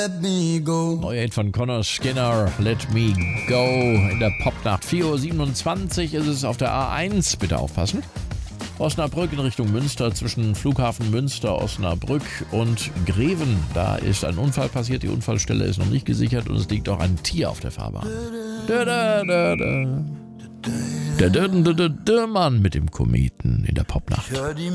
Neuer Hit von Connor Skinner, Let Me Go. In der Popnacht 4:27 Uhr ist es auf der A1. Bitte aufpassen. Osnabrück in Richtung Münster, zwischen Flughafen Münster, Osnabrück und Greven. Da ist ein Unfall passiert, die Unfallstelle ist noch nicht gesichert und es liegt auch ein Tier auf der Fahrbahn. Der Mann mit dem Kometen in der Popnacht.